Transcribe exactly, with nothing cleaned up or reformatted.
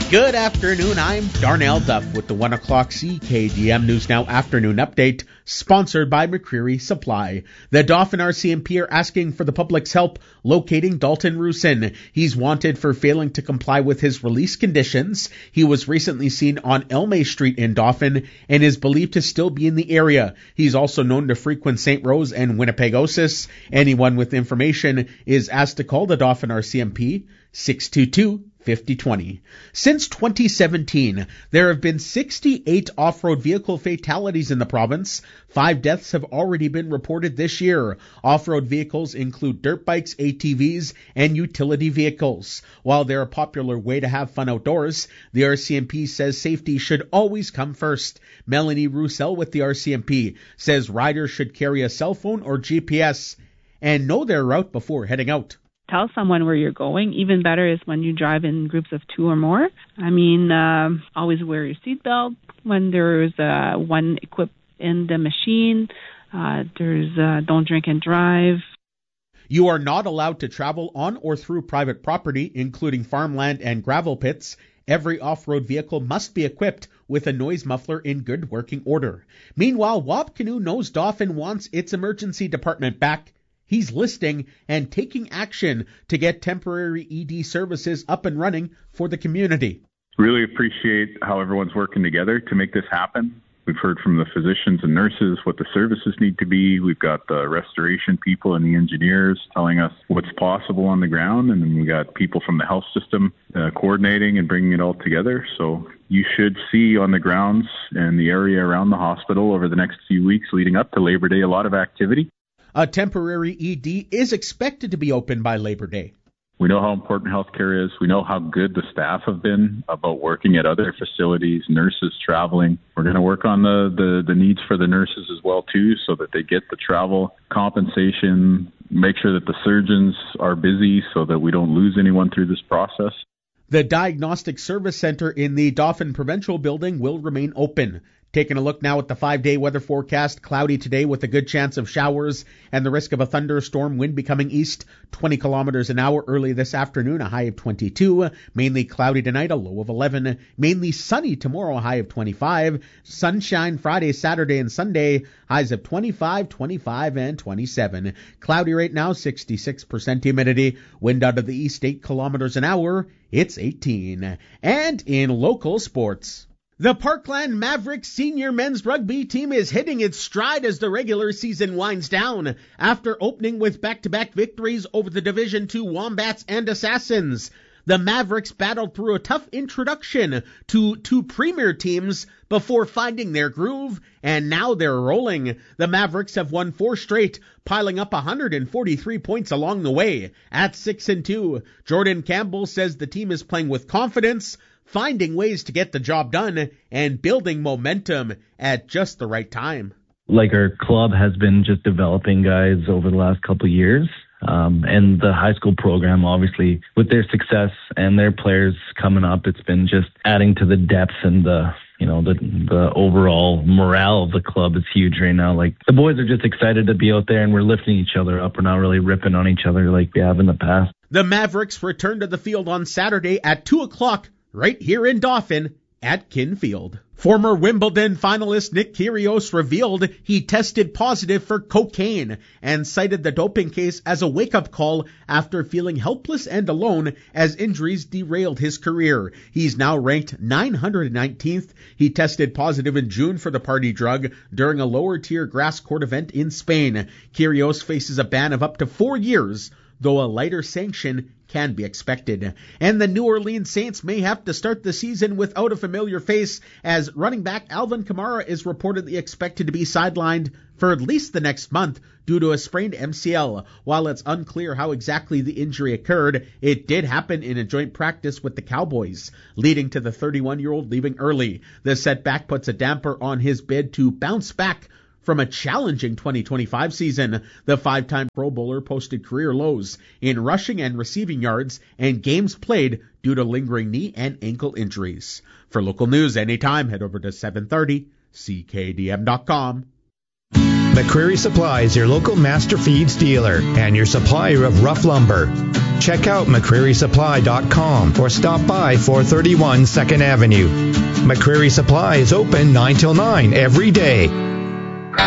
Good afternoon, I'm Darnell Duff with the one o'clock C K D M News Now afternoon update, sponsored by McCreary Supply. The Dauphin R C M P are asking for the public's help locating Dalton Roussin. He's wanted for failing to comply with his release conditions. He was recently seen on Elme Street in Dauphin and is believed to still be in the area. He's also known to frequent Saint Rose and Winnipegosis. Anyone with information is asked to call the Dauphin R C M P six two two, five oh two oh. Since twenty seventeen, there have been sixty-eight off-road vehicle fatalities in the province. Five deaths have already been reported this year. Off-road vehicles include dirt bikes, A T Vs, and utility vehicles. While they're a popular way to have fun outdoors, the R C M P says safety should always come first. Melanie Roussel with the R C M P says riders should carry a cell phone or G P S and know their route before heading out. Tell someone where you're going. Even better is when you drive in groups of two or more. I mean, uh, always wear your seatbelt. When there's uh, one equipped in the machine, uh, there's uh, don't drink and drive. You are not allowed to travel on or through private property, including farmland and gravel pits. Every off-road vehicle must be equipped with a noise muffler in good working order. Meanwhile, Wab Canoe knows Dauphin wants its emergency department back. He's listing and taking action to get temporary E D services up and running for the community. Really appreciate how everyone's working together to make this happen. We've heard from the physicians and nurses what the services need to be. We've got the restoration people and the engineers telling us what's possible on the ground. And then we got people from the health system uh, coordinating and bringing it all together. So you should see on the grounds and the area around the hospital over the next few weeks leading up to Labor Day, a lot of activity. A temporary E D is expected to be open by Labor Day. We know how important healthcare is. We know how good the staff have been about working at other facilities, nurses traveling. We're going to work on the, the, the needs for the nurses as well, too, so that they get the travel compensation, make sure that the surgeons are busy so that we don't lose anyone through this process. The Diagnostic Service Center in the Dauphin Provincial Building will remain open. Taking a look now at the five-day weather forecast, cloudy today with a good chance of showers and the risk of a thunderstorm, wind becoming east twenty kilometers an hour early this afternoon, a high of twenty-two. Mainly cloudy tonight, a low of eleven. Mainly sunny tomorrow, a high of twenty-five. Sunshine Friday, Saturday, and Sunday, highs of twenty-five, twenty-five, and twenty-seven. Cloudy right now, sixty-six percent humidity. Wind out of the east, eight kilometers an hour, it's eighteen. And in local sports, the Parkland Mavericks senior men's rugby team is hitting its stride as the regular season winds down. After opening with back-to-back victories over the Division two Wombats and Assassins, the Mavericks battled through a tough introduction to two premier teams before finding their groove, and now they're rolling. The Mavericks have won four straight, piling up one hundred forty-three points along the way. At six and two, Jordan Campbell says the team is playing with confidence, finding ways to get the job done, and building momentum at just the right time. Like our club has been just developing guys over the last couple of years. Um, and the high school program, obviously, with their success and their players coming up, it's been just adding to the depth and the, you know, the the overall morale of the club is huge right now. Like, the boys are just excited to be out there, and we're lifting each other up. We're not really ripping on each other like we have in the past. The Mavericks return to the field on Saturday at two o'clock, right here in Dauphin at Kinfield. Former Wimbledon finalist Nick Kyrgios revealed he tested positive for cocaine and cited the doping case as a wake-up call after feeling helpless and alone as injuries derailed his career. He's now ranked nine hundred nineteenth. He tested positive in June for the party drug during a lower-tier grass court event in Spain. Kyrgios faces a ban of up to four years, though a lighter sanction can be expected. And the New Orleans Saints may have to start the season without a familiar face, as running back Alvin Kamara is reportedly expected to be sidelined for at least the next month due to a sprained M C L. While it's unclear how exactly the injury occurred, it did happen in a joint practice with the Cowboys, leading to the thirty-one-year-old leaving early. The setback puts a damper on his bid to bounce back from a challenging twenty twenty-five season. The five-time Pro Bowler posted career lows in rushing and receiving yards and games played due to lingering knee and ankle injuries. For local news anytime, head over to seven thirty C K D M dot com. McCreary Supply is your local master feeds dealer and your supplier of rough lumber. check out McCreary Supply dot com or stop by four thirty-one second Avenue. McCreary Supply is open nine till nine every day.